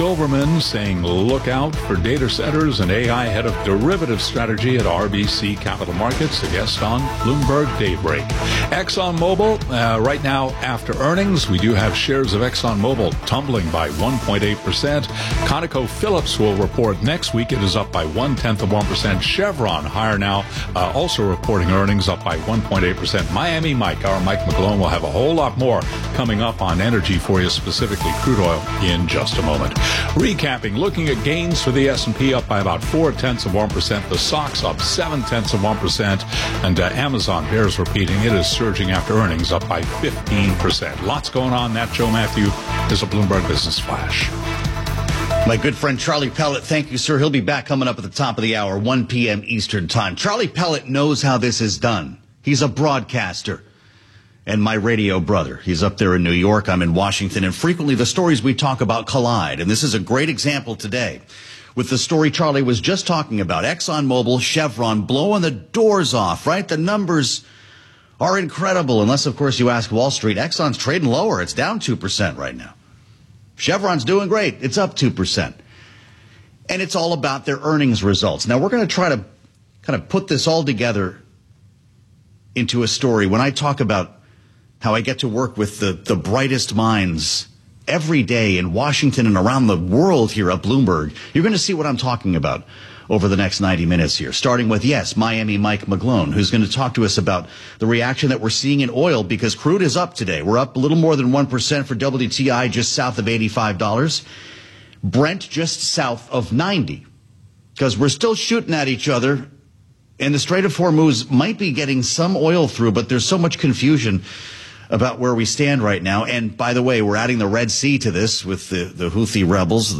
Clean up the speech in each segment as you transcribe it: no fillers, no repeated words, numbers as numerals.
Silverman saying look out for data centers and AI, head of derivative strategy at RBC Capital Markets, a guest on Bloomberg Daybreak. ExxonMobil, right now after earnings, we do have shares of ExxonMobil tumbling by 1.8%. ConocoPhillips will report next week. It is up by 0.1%. Chevron higher now, also reporting earnings up by 1.8%. Miami Mike, our Mike McGlone, will have a whole lot more coming up on energy for you, specifically crude oil, in just a moment. Recapping, looking at gains for the S&P up by about 0.4%. The SOX up 0.7%. And Amazon bears repeating, it is surging after earnings up by 15%. Lots going on. That, Joe Matthew, is a Bloomberg Business Flash. My good friend Charlie Pellet, thank you, sir. He'll be back coming up at the top of the hour, 1 p.m. Eastern Time. Charlie Pellet knows how this is done. He's a broadcaster. And my radio brother. He's up there in New York. I'm in Washington. And frequently the stories we talk about collide. And this is a great example today with the story Charlie was just talking about. ExxonMobil, Chevron blowing the doors off, right? The numbers are incredible. Unless, of course, you ask Wall Street. Exxon's trading lower. It's down 2% right now. Chevron's doing great. It's up 2%. And it's all about their earnings results. Now, we're going to try to kind of put this all together into a story. When I talk about how I get to work with the brightest minds every day in Washington and around the world here at Bloomberg, you're going to see what I'm talking about over the next 90 minutes here, starting with, yes, Miami Mike McGlone, who's going to talk to us about the reaction that we're seeing in oil because crude is up today. We're up a little more than 1% for WTI, just south of $85. Brent just south of 90, because we're still shooting at each other, and the Strait of Hormuz might be getting some oil through, but there's so much confusion about where we stand right now. And by the way, we're adding the Red Sea to this with the Houthi rebels.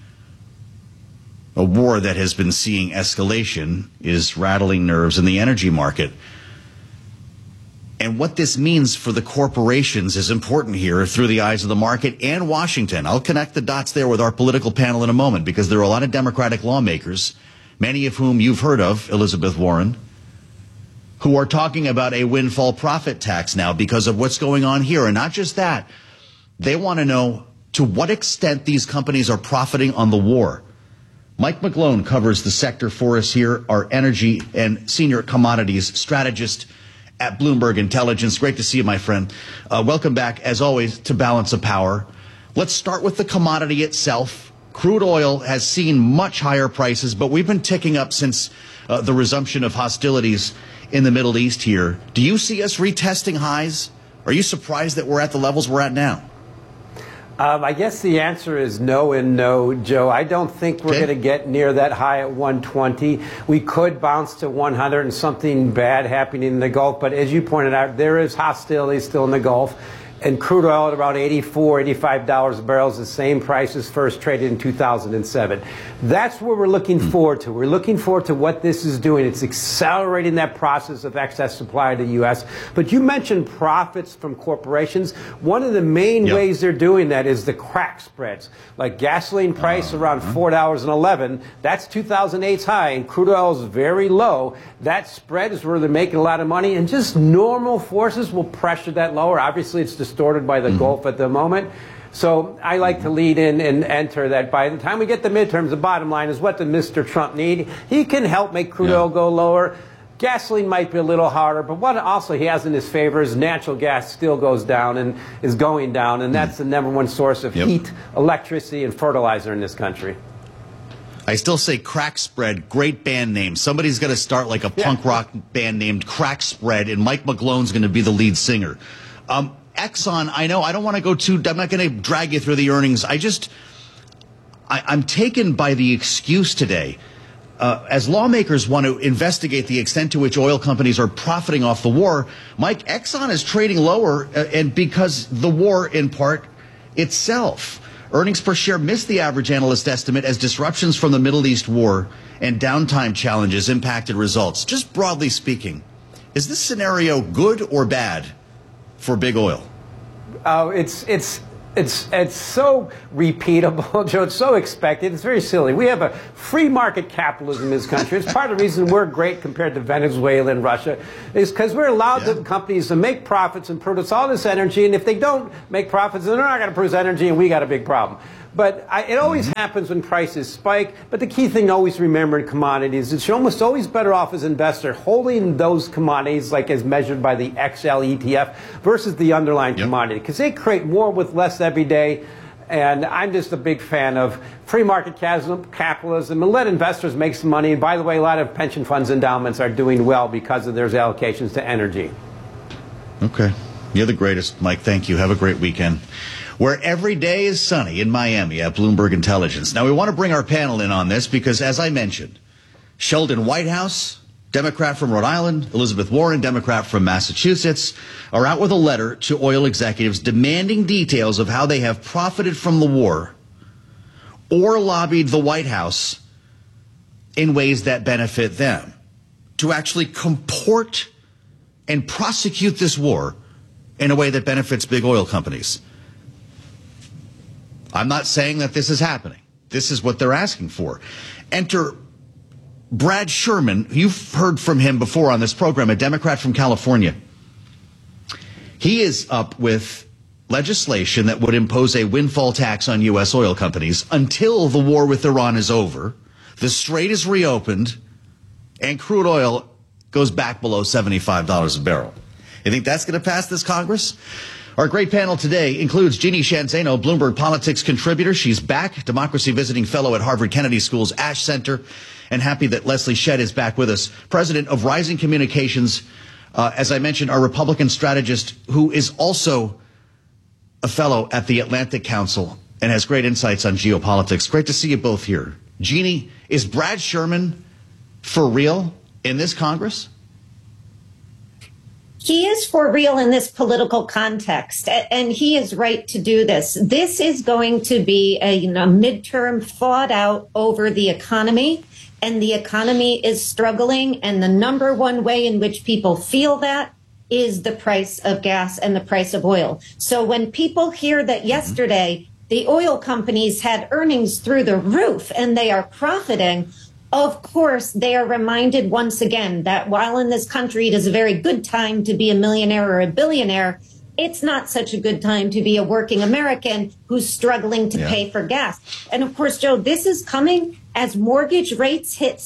A war that has been seeing escalation is rattling nerves in the energy market. And what this means for the corporations is important here through the eyes of the market and Washington. I'll connect the dots there with our political panel in a moment, because there are a lot of Democratic lawmakers, many of whom you've heard of, Elizabeth Warren, who are talking about a windfall profit tax now because of what's going on here. And not just that, they want to know to what extent these companies are profiting on the war. Mike McGlone covers the sector for us here, our energy and senior commodities strategist at Bloomberg Intelligence. Great to see you, my friend. Welcome back, as always, to Balance of Power. Let's start with the commodity itself. Crude oil has seen much higher prices, but we've been ticking up since the resumption of hostilities in the Middle East here. Do you see us retesting highs? Are you surprised that we're at the levels we're at now? I guess the answer is no and no, Joe. I don't think we're going to get near that high at 120. We could bounce to 100 and something bad happening in the Gulf. But as you pointed out, there is hostility still in the Gulf. And crude oil at about $84, $85 a barrel is the same price as first traded in 2007. That's what we're looking forward to. We're looking forward to what this is doing. It's accelerating that process of excess supply to the U.S. But you mentioned profits from corporations. One of the main ways they're doing that is the crack spreads. Like gasoline price around $4.11. That's 2008's high, and crude oil is very low. That spread is where they're making a lot of money, and just normal forces will pressure that lower. Obviously, it's distorted by the Gulf at the moment. So I like to lead in and enter that by the time we get the midterms, the bottom line is what does Mr. Trump need? He can help make crude oil go lower. Gasoline might be a little harder, but what also he has in his favor is natural gas still goes down and is going down, and that's the number one source of heat, electricity, and fertilizer in this country. I still say Crack Spread, great band name. Somebody's going to start like a punk rock band named Crack Spread, and Mike McGlone's going to be the lead singer. Exxon, I know I don't want to go too, I'm not going to drag you through the earnings. I'm taken by the excuse today. As lawmakers want to investigate the extent to which oil companies are profiting off the war, Mike, Exxon is trading lower, and because the war, in part, itself. Earnings per share missed the average analyst estimate as disruptions from the Middle East war and downtime challenges impacted results. Just broadly speaking, is this scenario good or bad for big oil? It's so repeatable, Joe. It's so expected. It's very silly. We have a free market capitalism in this country. It's part of the reason we're great compared to Venezuela and Russia, is because we're allowed the companies to make profits and produce all this energy. And if they don't make profits, then they're not going to produce energy, and we got a big problem. But it always happens when prices spike. But the key thing to always remember in commodities is you're almost always better off as an investor holding those commodities, like as measured by the XL ETF, versus the underlying commodity, because they create more with less every day. And I'm just a big fan of free market capitalism and let investors make some money. And by the way, a lot of pension funds endowments are doing well because of their allocations to energy. Okay. You're the greatest, Mike. Thank you. Have a great weekend. Where every day is sunny in Miami at Bloomberg Intelligence. Now, we want to bring our panel in on this because, as I mentioned, Sheldon Whitehouse, Democrat from Rhode Island, Elizabeth Warren, Democrat from Massachusetts, are out with a letter to oil executives demanding details of how they have profited from the war or lobbied the White House in ways that benefit them to actually comport and prosecute this war in a way that benefits big oil companies. I'm not saying that this is happening. This is what they're asking for. Enter Brad Sherman. You've heard from him before on this program, a Democrat from California. He is up with legislation that would impose a windfall tax on U.S. oil companies until the war with Iran is over, the strait is reopened, and crude oil goes back below $75 a barrel. You think that's going to pass this Congress? Our great panel today includes Jeannie Sheehan Zaino, Bloomberg Politics contributor. She's back, Democracy Visiting Fellow at Harvard Kennedy School's Ash Center, and happy that Leslie Shedd is back with us, president of Rising Communications, as I mentioned, our Republican strategist who is also a fellow at the Atlantic Council and has great insights on geopolitics. Great to see you both here. Jeannie, is Brad Sherman for real in this Congress? He is for real in this political context, and he is right to do this. This is going to be a midterm fought out over the economy, and the economy is struggling, and the number one way in which people feel that is the price of gas and the price of oil. So when people hear that yesterday the oil companies had earnings through the roof and they are profiting, of course, they are reminded once again that while in this country it is a very good time to be a millionaire or a billionaire, it's not such a good time to be a working American who's struggling to pay for gas. And of course, Joe, this is coming as mortgage rates hit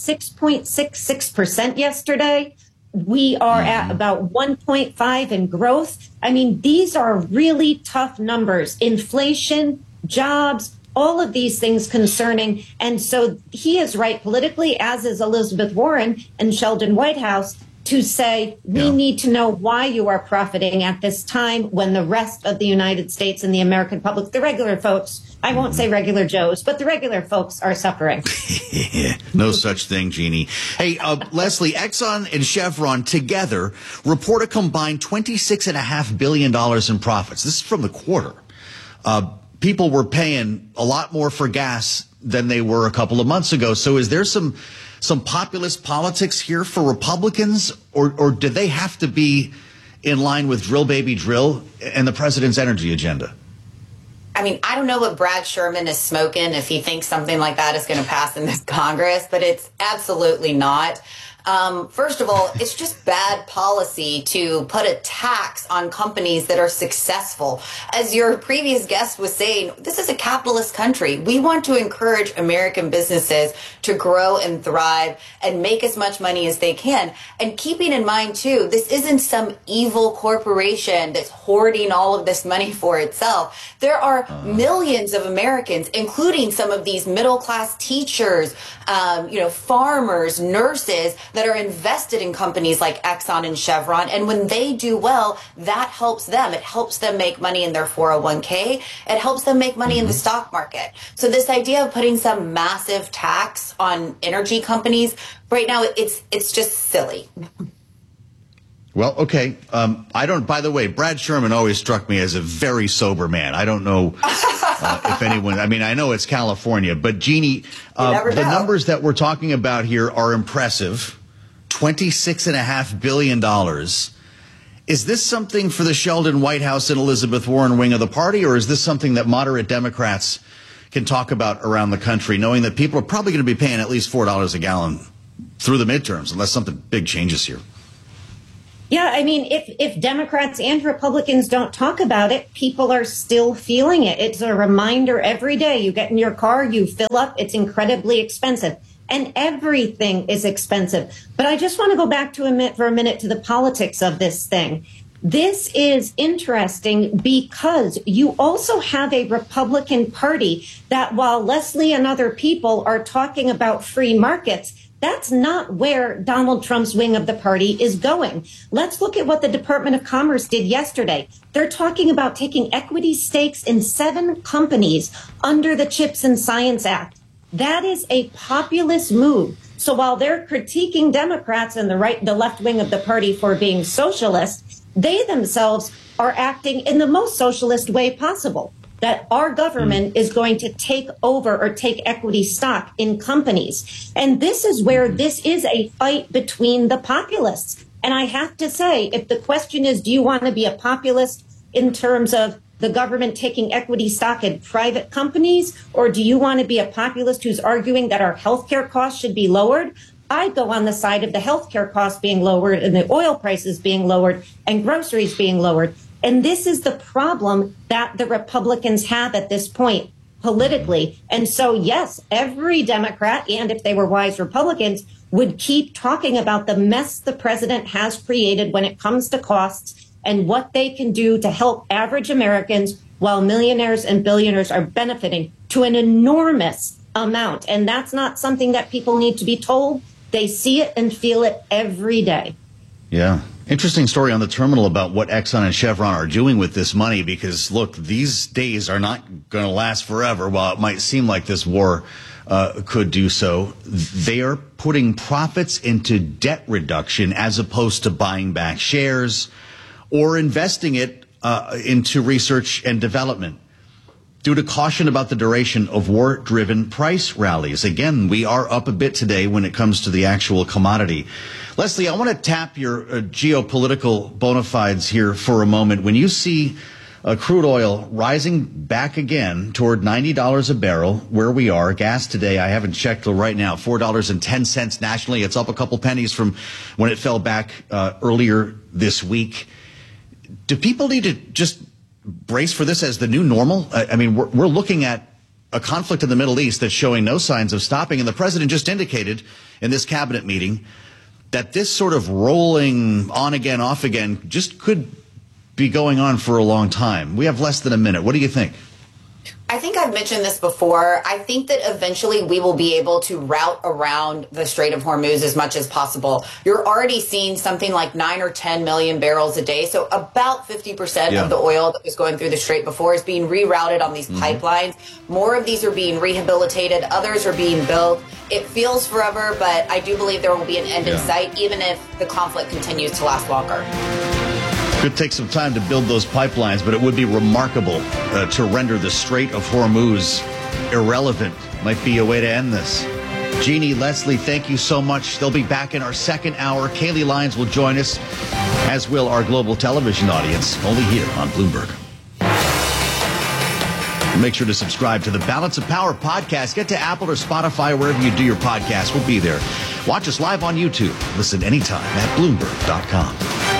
6.66% yesterday. We are at about 1.5 in growth. I mean, these are really tough numbers. Inflation, jobs, all of these things concerning. And so he is right politically, as is Elizabeth Warren and Sheldon Whitehouse, to say we need to know why you are profiting at this time when the rest of the United States and the American public, the regular folks, I won't say regular Joes, but the regular folks are suffering. No such thing, Jeannie. Hey, Leslie, Exxon and Chevron together report a combined $26.5 billion in profits. This is from the quarter. People were paying a lot more for gas than they were a couple of months ago. So is there some populist politics here for Republicans, or do they have to be in line with drill, baby, drill and the president's energy agenda? I mean, I don't know what Brad Sherman is smoking if he thinks something like that is going to pass in this Congress, but it's absolutely not. First of all, it's just bad policy to put a tax on companies that are successful. As your previous guest was saying, this is a capitalist country. We want to encourage American businesses to grow and thrive and make as much money as they can. And keeping in mind, too, this isn't some evil corporation that's hoarding all of this money for itself. There are millions of Americans, including some of these middle-class teachers, farmers, nurses, that are invested in companies like Exxon and Chevron. And when they do well, that helps them. It helps them make money in their 401k. It helps them make money in the stock market. So this idea of putting some massive tax on energy companies right now, it's just silly. Well, okay. By the way, Brad Sherman always struck me as a very sober man. I don't know if anyone, I mean, I know it's California, but Jeannie, the numbers that we're talking about here are impressive. $26.5 billion. Is this something for the Sheldon Whitehouse and Elizabeth Warren wing of the party, or is this something that moderate Democrats can talk about around the country, knowing that people are probably going to be paying at least $4 a gallon through the midterms, unless something big changes here? Yeah, I mean, if Democrats and Republicans don't talk about it, people are still feeling it. It's a reminder every day. You get in your car, you fill up, it's incredibly expensive. And everything is expensive. But I just want to go back for a minute to the politics of this thing. This is interesting because you also have a Republican Party that, while Leslie and other people are talking about free markets, that's not where Donald Trump's wing of the party is going. Let's look at what the Department of Commerce did yesterday. They're talking about taking equity stakes in 7 companies under the CHIPS and Science Act. That is a populist move. So while they're critiquing Democrats and the left wing of the party for being socialist, they themselves are acting in the most socialist way possible. That our government is going to take over or take equity stock in companies. And this is where this is a fight between the populists. And I have to say, if the question is, do you want to be a populist in terms of the government taking equity stock in private companies, or do you want to be a populist who's arguing that our healthcare costs should be lowered? I go on the side of the healthcare costs being lowered and the oil prices being lowered and groceries being lowered. And this is the problem that the Republicans have at this point politically. And so, yes, every Democrat, and if they were wise Republicans, would keep talking about the mess the president has created when it comes to costs and what they can do to help average Americans while millionaires and billionaires are benefiting to an enormous amount. And that's not something that people need to be told. They see it and feel it every day. Yeah. Interesting story on the terminal about what Exxon and Chevron are doing with this money, because, look, these days are not going to last forever. While it might seem like this war could do so, they are putting profits into debt reduction as opposed to buying back shares or investing it into research and development due to caution about the duration of war-driven price rallies. Again, we are up a bit today when it comes to the actual commodity. Leslie, I want to tap your geopolitical bona fides here for a moment. When you see crude oil rising back again toward $90 a barrel, where we are, gas today, I haven't checked till right now, $4.10 nationally. It's up a couple pennies from when it fell back earlier this week. Do people need to just brace for this as the new normal? I mean, we're looking at a conflict in the Middle East that's showing no signs of stopping. And the president just indicated in this cabinet meeting that this sort of rolling on again, off again just could be going on for a long time. We have less than a minute. What do you think? I think I've mentioned this before. I think that eventually we will be able to route around the Strait of Hormuz as much as possible. You're already seeing something like 9 or 10 million barrels a day. So about 50% of the oil that was going through the Strait before is being rerouted on these pipelines. More of these are being rehabilitated. Others are being built. It feels forever, but I do believe there will be an end in sight, even if the conflict continues to last longer. Could take some time to build those pipelines, but it would be remarkable to render the Strait of Hormuz irrelevant. Might be a way to end this. Jeannie, Leslie, thank you so much. They'll be back in our second hour. Kaylee Lyons will join us, as will our global television audience, only here on Bloomberg. Make sure to subscribe to the Balance of Power podcast. Get to Apple or Spotify, wherever you do your podcast. We'll be there. Watch us live on YouTube. Listen anytime at Bloomberg.com.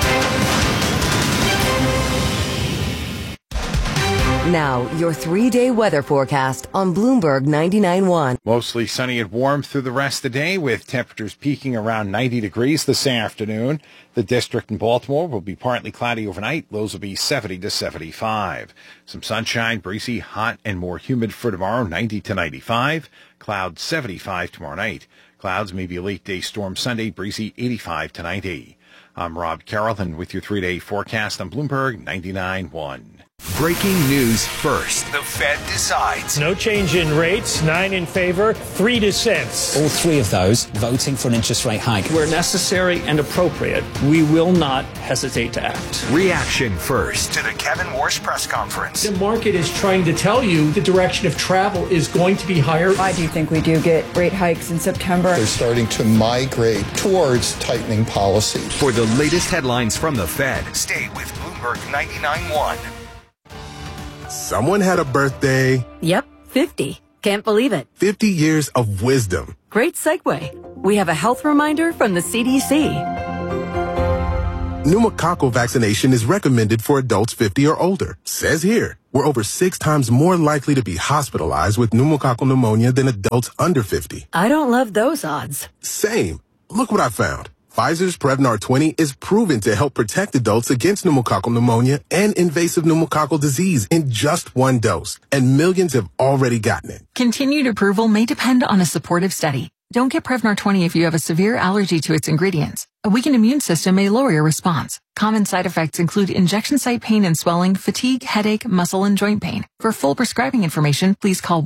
Now, your 3-day weather forecast on Bloomberg 99.1. Mostly sunny and warm through the rest of the day, with temperatures peaking around 90 degrees this afternoon. The district in Baltimore will be partly cloudy overnight. Lows will be 70 to 75. Some sunshine, breezy, hot, and more humid for tomorrow, 90 to 95. Clouds 75 tomorrow night. Clouds, maybe a late day storm Sunday, breezy 85 to 90. I'm Rob Carrollton with your 3-day forecast on Bloomberg 99.1. Breaking news first. The Fed decides. No change in rates, 9 in favor, 3 dissents. All 3 of those voting for an interest rate hike. Where necessary and appropriate, we will not hesitate to act. Reaction first to the Kevin Warsh press conference. The market is trying to tell you the direction of travel is going to be higher. I do think we do get rate hikes in September. They're starting to migrate towards tightening policy. For the latest headlines from the Fed, stay with Bloomberg 99.1. Someone had a birthday. Yep, 50. Can't believe it. 50 years of wisdom. Great segue. We have a health reminder from the CDC. Pneumococcal vaccination is recommended for adults 50 or older. Says here, we're over 6 times more likely to be hospitalized with pneumococcal pneumonia than adults under 50. I don't love those odds. Same. Look what I found. Pfizer's Prevnar 20 is proven to help protect adults against pneumococcal pneumonia and invasive pneumococcal disease in just 1 dose. And millions have already gotten it. Continued approval may depend on a supportive study. Don't get Prevnar 20 if you have a severe allergy to its ingredients. A weakened immune system may lower your response. Common side effects include injection site pain and swelling, fatigue, headache, muscle, and joint pain. For full prescribing information, please call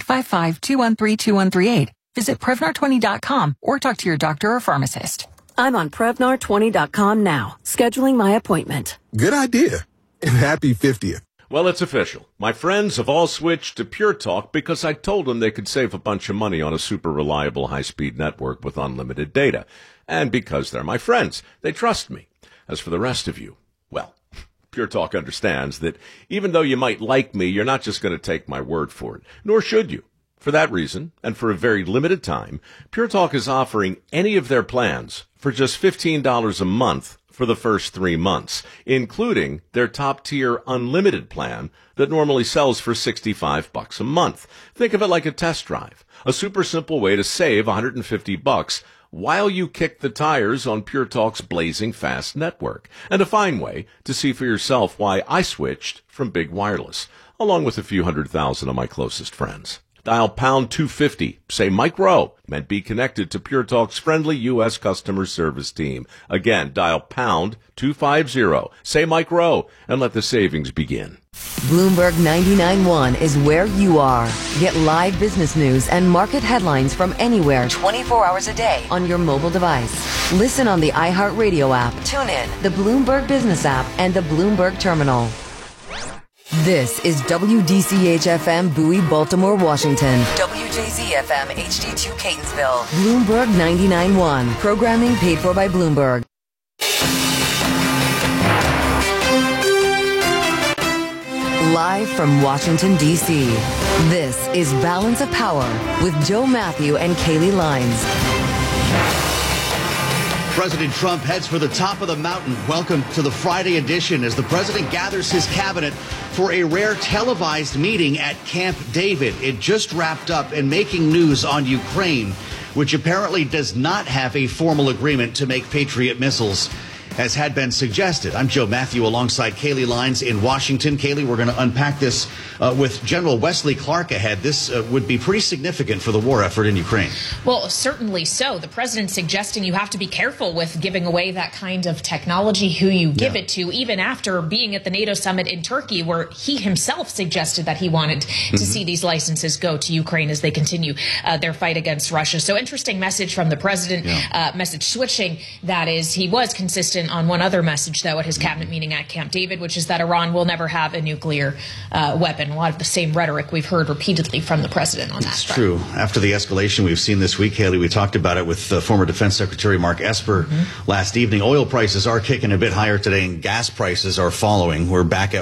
1-855-213-2138. Visit Prevnar20.com or talk to your doctor or pharmacist. I'm on Prevnar20.com now, scheduling my appointment. Good idea. And happy 50th. Well, it's official. My friends have all switched to Pure Talk because I told them they could save a bunch of money on a super reliable high-speed network with unlimited data. And because they're my friends, they trust me. As for the rest of you, well, Pure Talk understands that even though you might like me, you're not just going to take my word for it, nor should you. For that reason, and for a very limited time, Pure Talk is offering any of their plans for just $15 a month for the first 3 months, including their top-tier unlimited plan that normally sells for $65 a month. Think of it like a test drive, a super simple way to save $150 while you kick the tires on Pure Talk's blazing fast network, and a fine way to see for yourself why I switched from big wireless, along with a few 100,000 of my closest friends. Dial pound 250, say Mike Rowe, and be connected to Pure Talk's friendly U.S. customer service team. Again, dial pound 250, say Mike Rowe, and let the savings begin. Bloomberg 99.1 is where you are. Get live business news and market headlines from anywhere 24 hours a day on your mobile device. Listen on the iHeartRadio app, tune in, the Bloomberg Business app, and the Bloomberg Terminal. This is WDCH-FM Bowie, Baltimore, Washington. WJZ-FM HD2 Catonsville. Bloomberg 99.1. Programming paid for by Bloomberg. Live from Washington, D.C., this is Balance of Power with Joe Matthew and Kaylee Lines. President Trump heads for the top of the mountain. Welcome to the Friday edition as the president gathers his cabinet for a rare televised meeting at Camp David. It just wrapped up and making news on Ukraine, which apparently does not have a formal agreement to make Patriot missiles, as had been suggested. I'm Joe Matthew alongside Kaylee Lines in Washington. Kaylee, we're going to unpack this with General Wesley Clark ahead. This would be pretty significant for the war effort in Ukraine. Well, certainly so. The president's suggesting you have to be careful with giving away that kind of technology, who you give it to, even after being at the NATO summit in Turkey, where he himself suggested that he wanted to see these licenses go to Ukraine as they continue their fight against Russia. So interesting message from the president, message switching, that is. He was consistent on one other message, though, at his cabinet meeting at Camp David, which is that Iran will never have a nuclear weapon. A lot of the same rhetoric we've heard repeatedly from the president on that. It's true. After the escalation we've seen this week, Haley, we talked about it with former Defense Secretary Mark Esper last evening. Oil prices are kicking a bit higher today, and gas prices are following. We're back at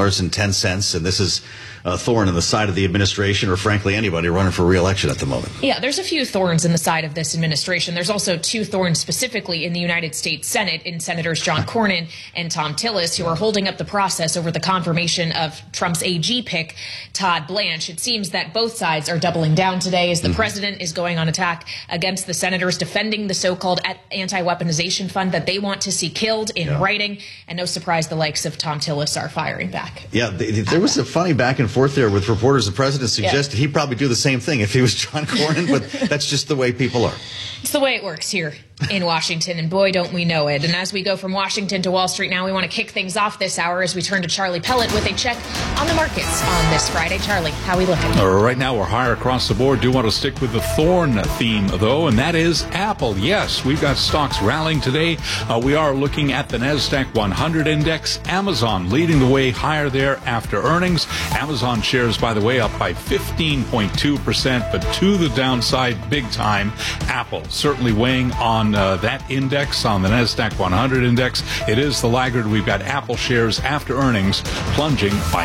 $4.10, and this is a thorn in the side of the administration, or frankly anybody running for re-election at the moment. Yeah, there's a few thorns in the side of this administration. There's also 2 thorns specifically in the United States Senate, in Senators John Cornyn and Tom Tillis, who are holding up the process over the confirmation of Trump's AG pick, Todd Blanche. It seems that both sides are doubling down today as the president is going on attack against the senators, defending the so-called anti-weaponization fund that they want to see killed in writing. And no surprise, the likes of Tom Tillis are firing back. Yeah, there was a funny back and forth there with reporters. The president suggested he'd probably do the same thing if he was John Cornyn, but that's just the way people are. It's the way it works here in Washington, and boy, don't we know it. And as we go from Washington to Wall Street now, we want to kick things off this hour as we turn to Charlie Pellet with a check on the markets on this Friday. Charlie, how are we looking? Right now, we're higher across the board. Do want to stick with the thorn theme, though, and that is Apple. Yes, we've got stocks rallying today. We are looking at the NASDAQ 100 index. Amazon leading the way higher there after earnings. Amazon shares, by the way, up by 15.2%, but to the downside big time. Apple certainly weighing on on that index, on the NASDAQ 100 index. It is the laggard. We've got Apple shares after earnings plunging by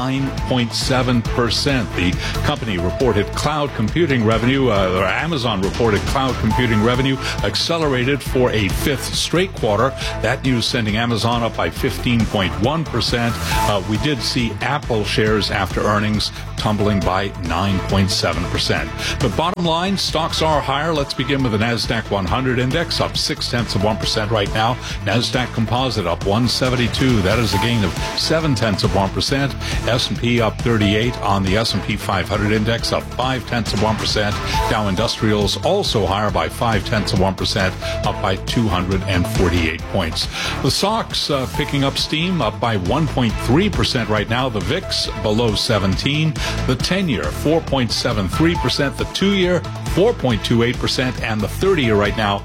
9.7%. The company reported cloud computing revenue, or Amazon reported cloud computing revenue accelerated for a fifth straight quarter. That news sending Amazon up by 15.1%. We did see Apple shares after earnings tumbling by 9.7%. But bottom line, stocks are higher. Let's begin with the NASDAQ 100 index, up 0.6% right now. NASDAQ Composite up 172. That is a gain of 0.7%. S&P up 38 on the S&P 500 index, up 0.5%. Dow Industrials also higher by 0.5%, up by 248 points. The SOX picking up steam, up by 1.3% right now. The VIX below 17. The 10-year 4.73%. The 2-year 4.28%, and the 30-year right now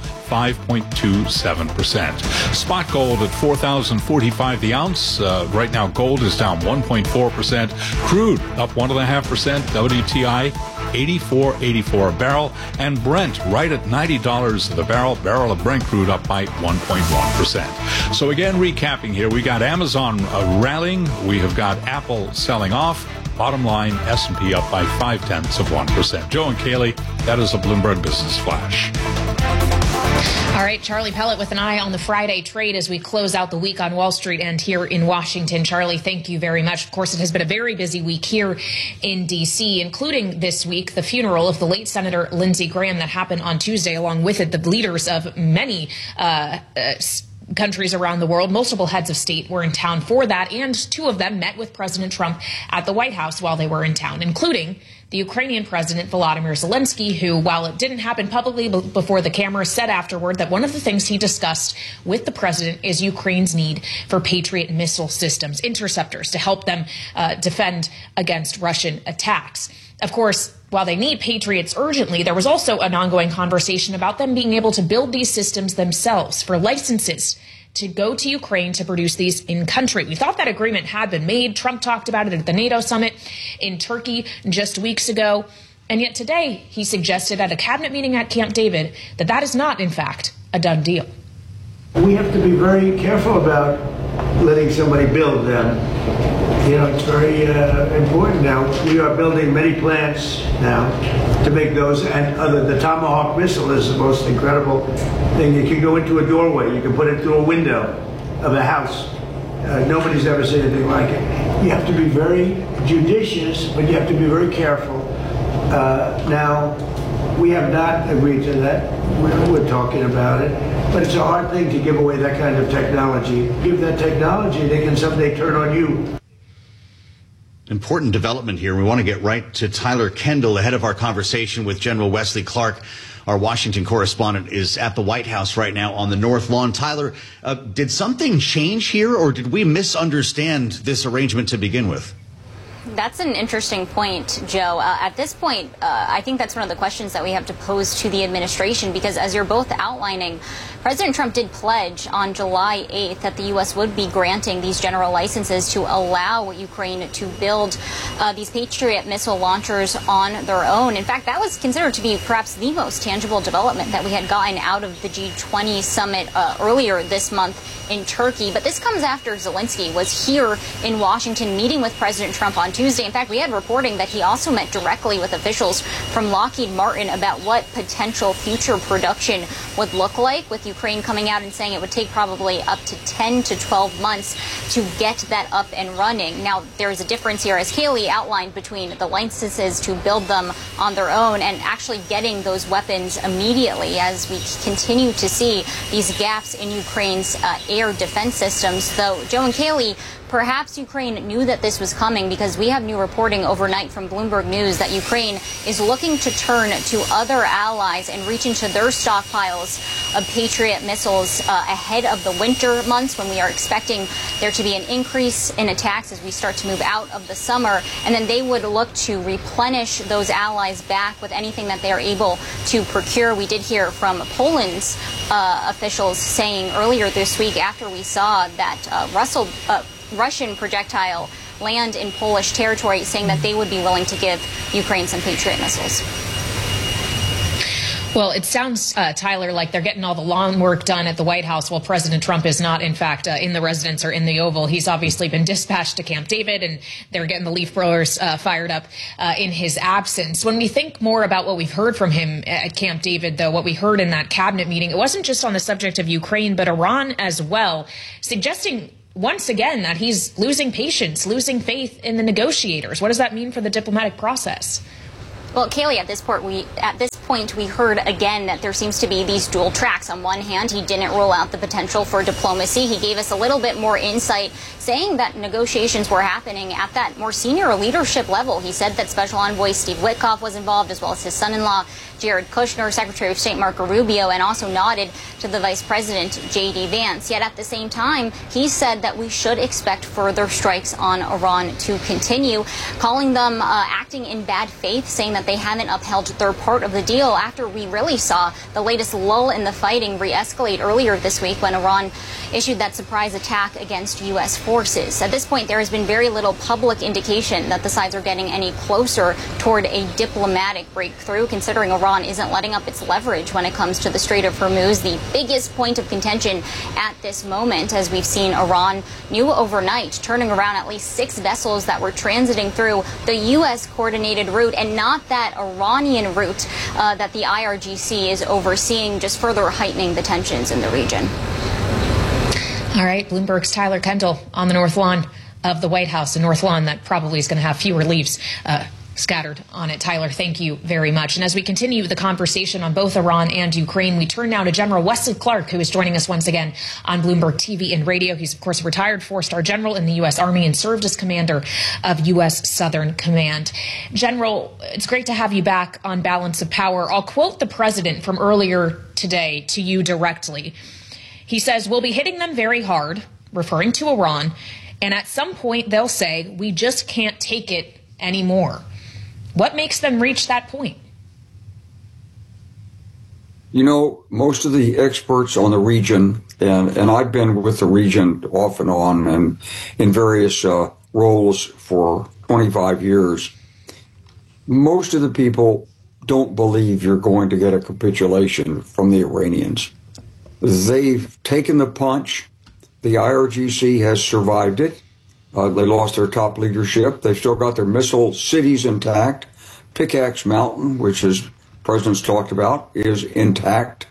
5.27%. Spot gold at $4,045 the ounce. Right now, gold is down 1.4%. Crude up 1.5%. WTI 84.84 a barrel, and Brent right at $90 the barrel. Barrel of Brent crude up by 1.1%. So again, recapping here, we got Amazon rallying. We have got Apple selling off. Bottom line, S&P up by 0.5%. Joe and Kaylee, that is a Bloomberg Business Flash. All right, Charlie Pellet with an eye on the Friday trade as we close out the week on Wall Street and here in Washington. Charlie, thank you very much. Of course, it has been a very busy week here in D.C., including this week, the funeral of the late Senator Lindsey Graham that happened on Tuesday. Along with it, the leaders of many countries around the world, multiple heads of state were in town for that, and two of them met with President Trump at the White House while they were in town, including the Ukrainian President Volodymyr Zelensky, who, while it didn't happen publicly before the camera, said afterward that one of the things he discussed with the president is Ukraine's need for Patriot missile systems, interceptors, to help them defend against Russian attacks. Of course, while they need Patriots urgently, there was also an ongoing conversation about them being able to build these systems themselves for licenses to go to Ukraine to produce these in country. We thought that agreement had been made. Trump talked about it at the NATO summit in Turkey just weeks ago. And yet today he suggested at a cabinet meeting at Camp David that that is not, in fact, a done deal. We have to be very careful about letting somebody build them. You know, it's very important now. We are building many plants now to make those and other. The Tomahawk missile is the most incredible thing. You can go into a doorway. You can put it through a window of a house. Nobody's ever seen anything like it. You have to be very judicious, but you have to be very careful. Now, we have not agreed to that. We're talking about it. But it's a hard thing to give away that kind of technology. Give that technology, they can someday turn on you. Important development here. We want to get right to Tyler Kendall ahead of our conversation with General Wesley Clark. Our Washington correspondent is at the White House right now on the North Lawn. Tyler, did something change here, or did we misunderstand this arrangement to begin with? That's an interesting point, Joe. At this point, I think that's one of the questions that we have to pose to the administration, because as you're both outlining, President Trump did pledge on July 8th that the U.S. would be granting these general licenses to allow Ukraine to build these Patriot missile launchers on their own. In fact, that was considered to be perhaps the most tangible development that we had gotten out of the G20 summit earlier this month in Turkey. But this comes after Zelensky was here in Washington meeting with President Trump on Tuesday. In fact, we had reporting that he also met directly with officials from Lockheed Martin about what potential future production would look like, with Ukraine coming out and saying it would take probably up to 10 to 12 months to get that up and running. Now, there is a difference here, as Kaylee outlined, between the licenses to build them on their own and actually getting those weapons immediately, as we continue to see these gaps in Ukraine's air defense systems. Though, Joe and Kaylee, perhaps Ukraine knew that this was coming, because we have new reporting overnight from Bloomberg News that Ukraine is looking to turn to other allies and reach into their stockpiles of Patriot missiles ahead of the winter months, when we are expecting there to be an increase in attacks as we start to move out of the summer. And then they would look to replenish those allies back with anything that they are able to procure. We did hear from Poland's officials saying earlier this week, after we saw that Russian projectile land in Polish territory, saying that they would be willing to give Ukraine some Patriot missiles. Well, it sounds, Tyler, like they're getting all the lawn work done at the White House while President Trump is not, in fact, in the residence or in the Oval. He's obviously been dispatched to Camp David, and they're getting the leaf blowers fired up in his absence. When we think more about what we've heard from him at Camp David, though, what we heard in that cabinet meeting, it wasn't just on the subject of Ukraine, but Iran as well, suggesting once again that he's losing patience, losing faith in the negotiators. What does that mean for the diplomatic process? Well, Kaylee, at this point, we heard again that there seems to be these dual tracks. On one hand, he didn't rule out the potential for diplomacy. He gave us a little bit more insight, saying that negotiations were happening at that more senior leadership level. He said that Special Envoy Steve Witkoff was involved, as well as his son-in-law, Jared Kushner, Secretary of State Marco Rubio, and also nodded to the Vice President, J.D. Vance. Yet at the same time, he said that we should expect further strikes on Iran to continue, calling them acting in bad faith, saying that they haven't upheld their part of the deal after we really saw the latest lull in the fighting re-escalate earlier this week when Iran issued that surprise attack against U.S. forces. At this point, there has been very little public indication that the sides are getting any closer toward a diplomatic breakthrough, considering Iran isn't letting up its leverage when it comes to the Strait of Hormuz, the biggest point of contention at this moment, as we've seen Iran knew overnight, turning around at least 6 vessels that were transiting through the U.S. coordinated route and not that Iranian route that the IRGC is overseeing, just further heightening the tensions in the region. All right, Bloomberg's Tyler Kendall on the North Lawn of the White House, a North Lawn that probably is going to have fewer leaves scattered on it. Tyler, thank you very much. And as we continue the conversation on both Iran and Ukraine, we turn now to General Wesley Clark, who is joining us once again on Bloomberg TV and radio. He's, of course, a retired 4-star general in the U.S. Army and served as commander of U.S. Southern Command. General, it's great to have you back on Balance of Power. I'll quote the president from earlier today to you directly. He says, "We'll be hitting them very hard," referring to Iran, "and at some point they'll say, we just can't take it anymore." What makes them reach that point? You know, most of the experts on the region, and I've been with the region off and on and in various roles for 25 years, most of the people don't believe you're going to get a capitulation from the Iranians. They've taken the punch. The IRGC has survived it. They lost their top leadership. They've still got their missile cities intact. Pickaxe Mountain, which the president's talked about, is intact.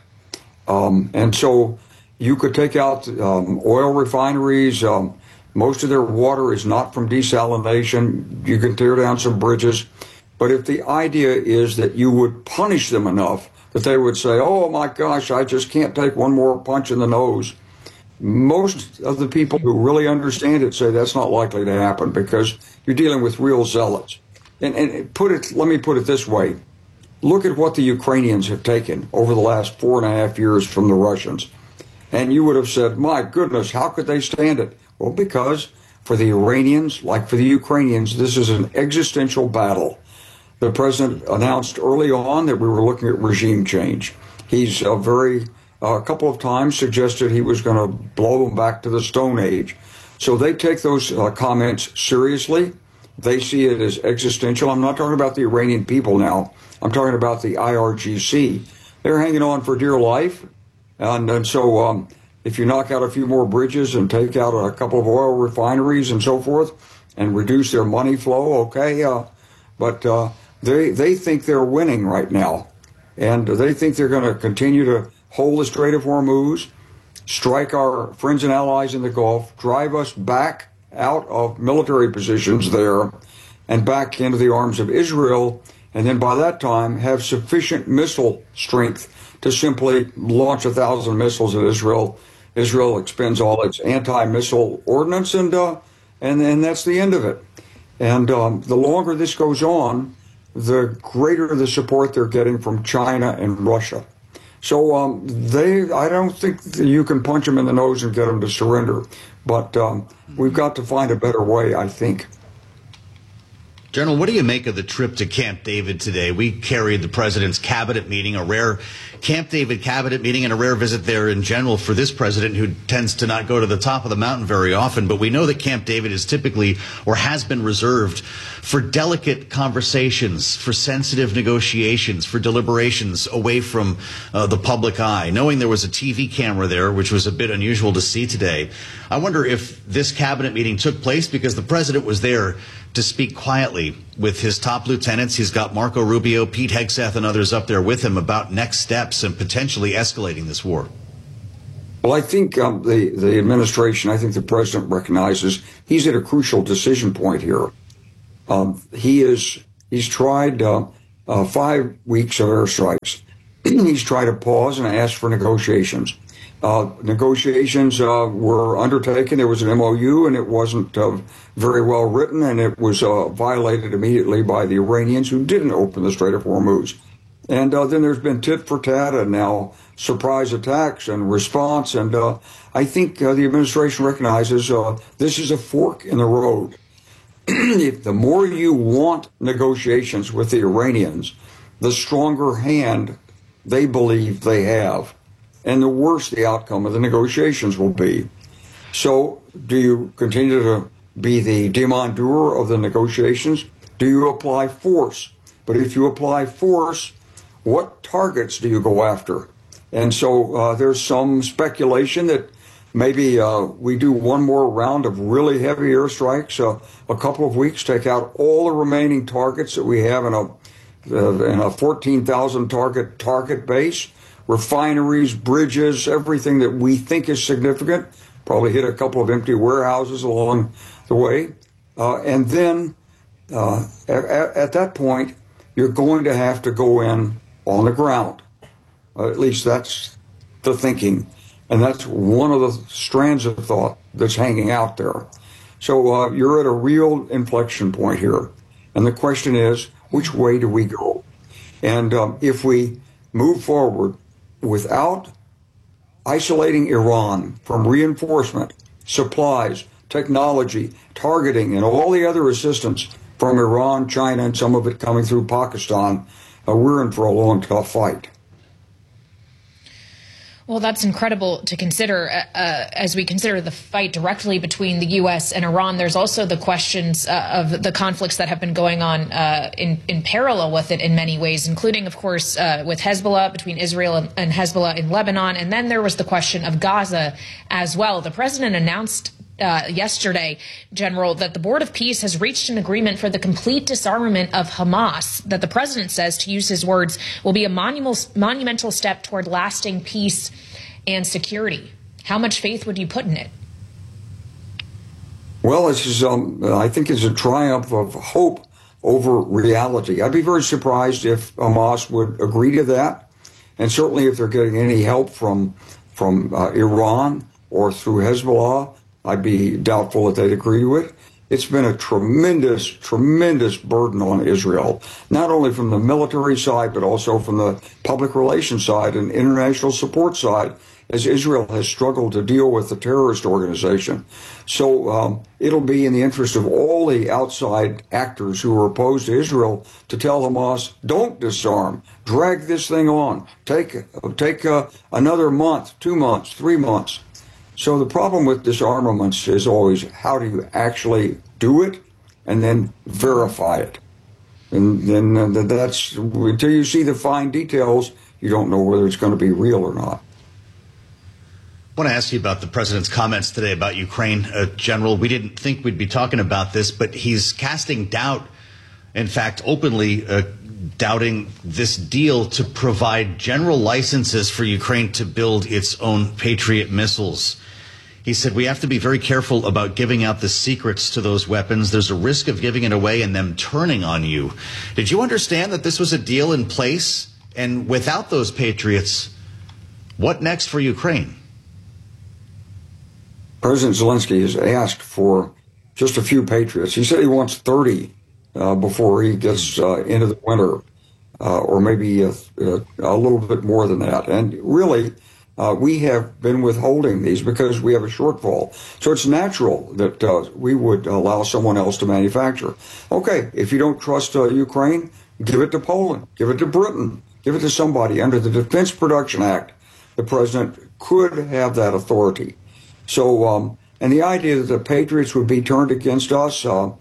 And so you could take out oil refineries. Most of their water is not from desalination. You can tear down some bridges. But if the idea is that you would punish them enough that they would say, oh, my gosh, I just can't take one more punch in the nose, most of the people who really understand it say that's not likely to happen because you're dealing with real zealots. And let me put it this way. Look at what the Ukrainians have taken over the last 4.5 years from the Russians. And you would have said, my goodness, how could they stand it? Well, because for the Iranians, like for the Ukrainians, this is an existential battle. The president announced early on that we were looking at regime change. He's a couple of times suggested he was going to blow them back to the Stone Age. So they take those comments seriously. They see it as existential. I'm not talking about the Iranian people now. I'm talking about the IRGC. They're hanging on for dear life. And so if you knock out a few more bridges and take out a couple of oil refineries and so forth and reduce their money flow, okay. But they think they're winning right now. And they think they're going to continue to hold the Strait of Hormuz, strike our friends and allies in the Gulf, drive us back out of military positions there and back into the arms of Israel, and then by that time have sufficient missile strength to simply launch 1,000 missiles at Israel. Israel expends all its anti-missile ordnance, and that's the end of it. And the longer this goes on, the greater the support they're getting from China and Russia. So I don't think that you can punch them in the nose and get them to surrender. But we've got to find a better way, I think. General, what do you make of the trip to Camp David today? We carried the president's cabinet meeting, a rare Camp David cabinet meeting, and a rare visit there in general for this president who tends to not go to the top of the mountain very often. But we know that Camp David is typically or has been reserved for delicate conversations, for sensitive negotiations, for deliberations away from the public eye, knowing there was a TV camera there, which was a bit unusual to see today. I wonder if this cabinet meeting took place because the president was there to speak quietly with his top lieutenants. He's got Marco Rubio, Pete Hegseth, and others up there with him about next steps and potentially escalating this war. Well, I think the administration, I think the president recognizes he's at a crucial decision point here. He's tried 5 weeks of airstrikes. He's tried to pause and ask for negotiations. Negotiations were undertaken. There was an MOU, and it wasn't very well written, and it was violated immediately by the Iranians, who didn't open the Strait of Hormuz. And then there's been tit for tat, and now surprise attacks and response. And I think the administration recognizes this is a fork in the road. If the more you want negotiations with the Iranians, the stronger hand they believe they have, and the worse the outcome of the negotiations will be. So do you continue to be the demandeur of the negotiations? Do you apply force? But if you apply force, what targets do you go after? And so there's some speculation that maybe we do one more round of really heavy airstrikes, a couple of weeks, take out all the remaining targets that we have in a 14,000 target base, refineries, bridges, everything that we think is significant, probably hit a couple of empty warehouses along the way. And then at that point, you're going to have to go in on the ground. At least that's the thinking. And that's one of the strands of thought that's hanging out there. So you're at a real inflection point here. And the question is, which way do we go? And if we move forward without isolating Iran from reinforcement, supplies, technology, targeting, and all the other assistance from Iran, China, and some of it coming through Pakistan, we're in for a long, tough fight. Well, that's incredible to consider as we consider the fight directly between the U.S. and Iran. There's also the questions of the conflicts that have been going on in parallel with it in many ways, including, of course, with Hezbollah, between Israel and Hezbollah in Lebanon. And then there was the question of Gaza as well. The president announced yesterday, General, that the Board of Peace has reached an agreement for the complete disarmament of Hamas, that the president says, to use his words, will be a monumental step toward lasting peace and security. How much faith would you put in it? Well, this is, I think it's a triumph of hope over reality. I'd be very surprised if Hamas would agree to that. And certainly if they're getting any help from Iran or through Hezbollah, I'd be doubtful that they'd agree to it. It's been a tremendous, tremendous burden on Israel, not only from the military side, but also from the public relations side and international support side, as Israel has struggled to deal with the terrorist organization. So it'll be in the interest of all the outside actors who are opposed to Israel to tell Hamas, don't disarm, drag this thing on, take another month, 2 months, 3 months. So the problem with disarmaments is always, how do you actually do it and then verify it? And then that's, until you see the fine details, you don't know whether it's going to be real or not. I want to ask you about the president's comments today about Ukraine, General. We didn't think we'd be talking about this, but he's casting doubt, in fact, openly doubting this deal to provide general licenses for Ukraine to build its own Patriot missiles. He said, we have to be very careful about giving out the secrets to those weapons. There's a risk of giving it away and them turning on you. Did you understand that this was a deal in place? And without those Patriots, what next for Ukraine? President Zelensky has asked for just a few Patriots. He said he wants 30 before he gets into the winter, or maybe a little bit more than that. And really, we have been withholding these because we have a shortfall. So it's natural that we would allow someone else to manufacture. Okay, if you don't trust Ukraine, give it to Poland, give it to Britain, give it to somebody. Under the Defense Production Act, the president could have that authority. So, and the idea that the Patriots would be turned against us,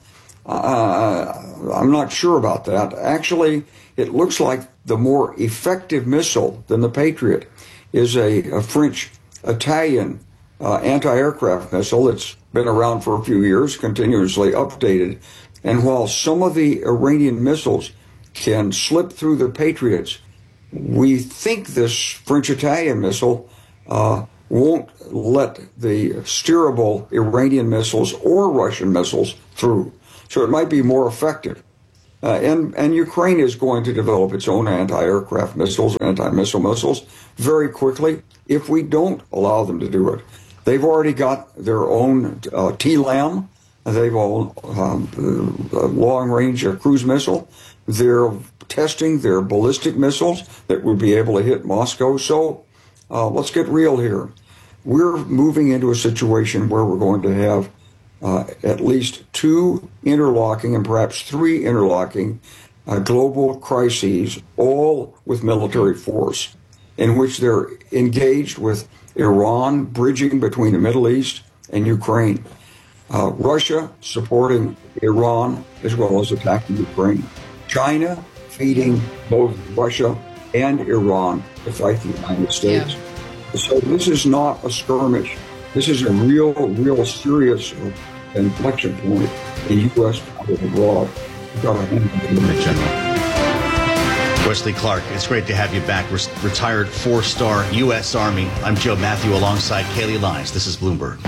I'm not sure about that. Actually, it looks like the more effective missile than the Patriot is a French-Italian anti-aircraft missile that's been around for a few years, continuously updated. And while some of the Iranian missiles can slip through the Patriots, we think this French-Italian missile won't let the steerable Iranian missiles or Russian missiles through. So it might be more effective. And Ukraine is going to develop its own anti-aircraft missiles, anti-missile missiles, very quickly if we don't allow them to do it. They've already got their own TLAM. They've all long-range cruise missile. They're testing their ballistic missiles that would be able to hit Moscow. So let's get real here. We're moving into a situation where we're going to have at least 2 interlocking and perhaps 3 interlocking global crises, all with military force, in which they're engaged with Iran bridging between the Middle East and Ukraine, Russia supporting Iran as well as attacking Ukraine, China feeding both Russia and Iran to fight the United States. Yeah. So this is not a skirmish. This is a real serious inflection point in U.S. policy abroad. We've got to handle it, General. Wesley Clark, it's great to have you back. Retired 4-star U.S. Army. I'm Joe Matthew alongside Kaylee Lyons. This is Bloomberg.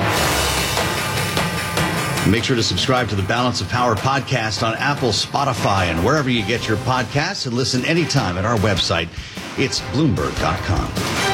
Make sure to subscribe to the Balance of Power podcast on Apple, Spotify, and wherever you get your podcasts, and listen anytime at our website. It's Bloomberg.com.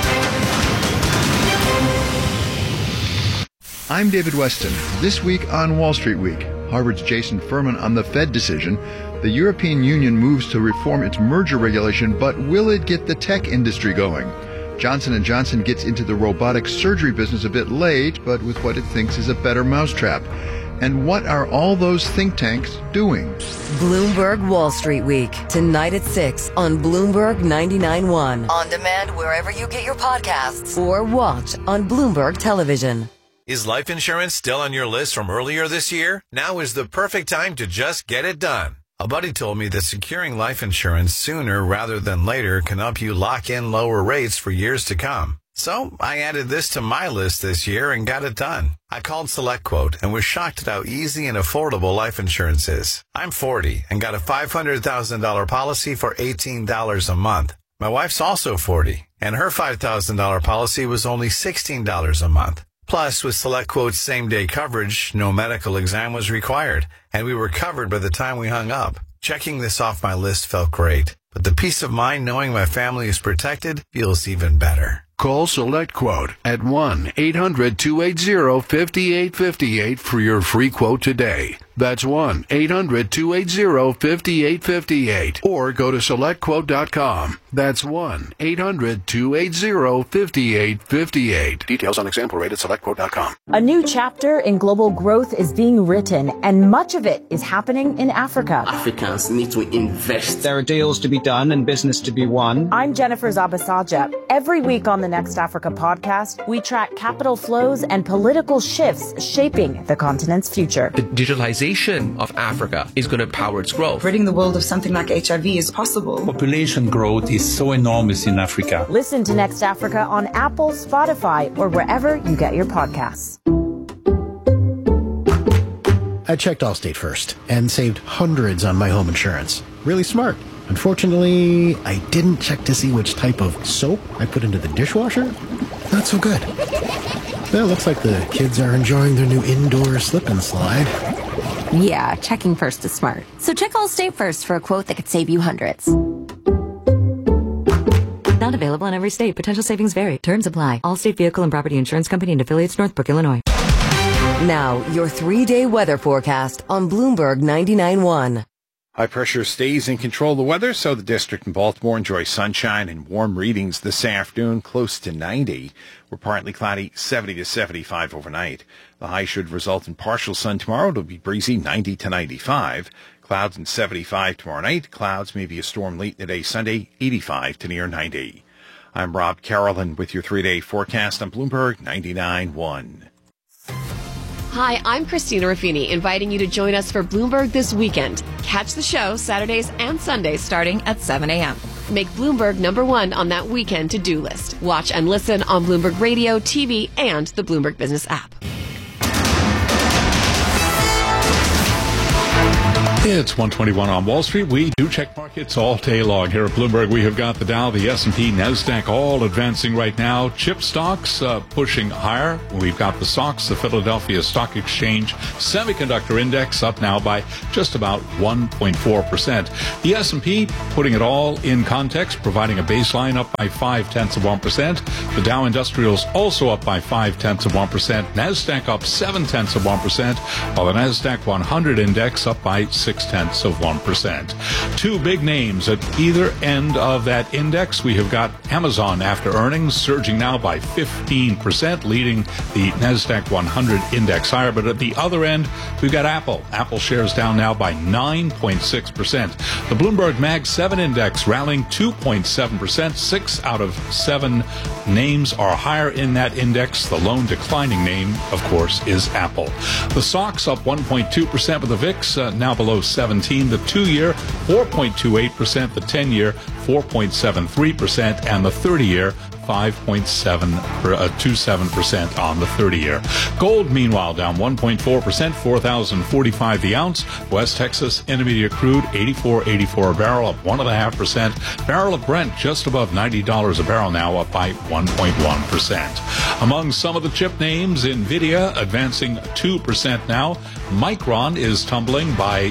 I'm David Weston. This week on Wall Street Week, Harvard's Jason Furman on the Fed decision. The European Union moves to reform its merger regulation, but will it get the tech industry going? Johnson & Johnson gets into the robotic surgery business a bit late, but with what it thinks is a better mousetrap. And what are all those think tanks doing? Bloomberg Wall Street Week, tonight at 6 on Bloomberg 99.1. On demand wherever you get your podcasts or watch on Bloomberg Television. Is life insurance still on your list from earlier this year? Now is the perfect time to just get it done. A buddy told me that securing life insurance sooner rather than later can help you lock in lower rates for years to come. So I added this to my list this year and got it done. I called SelectQuote and was shocked at how easy and affordable life insurance is. I'm 40 and got a $500,000 policy for $18 a month. My wife's also 40 and her $5,000 policy was only $16 a month. Plus, with SelectQuote's same-day coverage, no medical exam was required, and we were covered by the time we hung up. Checking this off my list felt great, but the peace of mind knowing my family is protected feels even better. Call SelectQuote at 1-800-280-5858 for your free quote today. That's 1-800-280-5858. Or go to SelectQuote.com. That's 1-800-280-5858. Details on example rate at SelectQuote.com. A new chapter in global growth is being written, and much of it is happening in Africa. Africans need to invest. There are deals to be done and business to be won. I'm Jennifer Zabasaja. Every week on the Next Africa podcast, we track capital flows and political shifts shaping the continent's future. The digitalization of Africa is going to power its growth. Ridding the world of something like HIV is possible. Population growth is so enormous in Africa. Listen to Next Africa on Apple, Spotify, or wherever you get your podcasts. I checked Allstate first and saved hundreds on my home insurance. Really smart. Unfortunately, I didn't check to see which type of soap I put into the dishwasher. Not so good. Well, looks like the kids are enjoying their new indoor slip and slide. Yeah, checking first is smart. So check Allstate first for a quote that could save you hundreds. Not available in every state. Potential savings vary. Terms apply. Allstate Vehicle and Property Insurance Company and affiliates, Northbrook, Illinois. Now, your 3-day weather forecast on Bloomberg 99.1. High pressure stays in control of the weather, so the district in Baltimore enjoys sunshine and warm readings this afternoon, close to 90. We're partly cloudy, 70 to 75 overnight. The high should result in partial sun tomorrow. It'll be breezy, 90 to 95. Clouds and 75 tomorrow night. Clouds, maybe a storm late in the day Sunday, 85 to near 90. I'm Rob Carolyn with your 3-day forecast on Bloomberg 99.1. Hi, I'm Christina Ruffini, inviting you to join us for Bloomberg This Weekend. Catch the show Saturdays and Sundays starting at 7 a.m. Make Bloomberg #1 on that weekend to-do list. Watch and listen on Bloomberg Radio, TV, and the Bloomberg Business app. It's 121 on Wall Street. We do check markets all day long. Here at Bloomberg, we have got the Dow, the S&P, NASDAQ all advancing right now. Chip stocks pushing higher. We've got the SOX, the Philadelphia Stock Exchange Semiconductor Index, up now by just about 1.4%. The S&P, putting it all in context, providing a baseline, up by 0.5%. The Dow Industrials also up by 0.5%. NASDAQ up 0.7%, while the NASDAQ 100 Index up by 0.6%. Two big names at either end of that index. We have got Amazon after earnings, surging now by 15%, leading the NASDAQ 100 index higher. But at the other end, we've got Apple. Apple shares down now by 9.6%. The Bloomberg Mag 7 index rallying 2.7%. 6 out of 7 names are higher in that index. The lone declining name, of course, is Apple. The SOX up 1.2%, with the VIX now below 17. The 2-year, 4.28%. The 10-year, 4.73%. And the 30-year, 5.27% on the 30-year. Gold, meanwhile, down 1.4%, $4,045 the ounce. West Texas Intermediate crude, $84.84 a barrel, up 1.5%. Barrel of Brent just above $90 a barrel now, up by 1.1%. Among some of the chip names, NVIDIA advancing 2% now. Micron is tumbling by